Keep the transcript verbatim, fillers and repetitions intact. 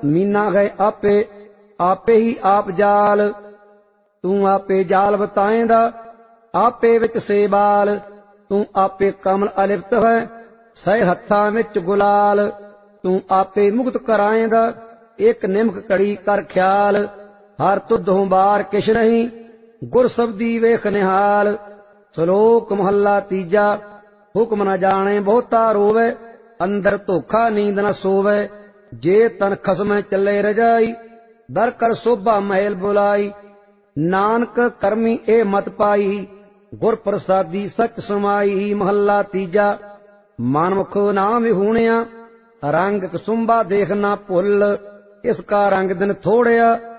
मीना गए आपे, आपे ही आप जाल। तू आपे जाल बताएंदा, आपे विच सेबाल। तू आपे कमल अलिप्त है, सह हत्थां विच गुलाल। तू आपे मुक्त कराएंदा, एक निमक कड़ी कर ख्याल। हर तुधों बार किश नहीं, गुर सबदी वेख निहाल। श्लोक महला तीजा। हुक्म न जाने बहुता रोवे, अंदर धोखा नींद न सोवे। जे तन खसमें चले रजाई, दर कर शोभा महल बुलाई। नानक करमी ए मत पाई, गुर प्रसादी सच समाई। महला तीजा। मनमुख ना विहूणिया, रंग कसुंबा देखना भुल। इसका रंग दिन थोड़िया,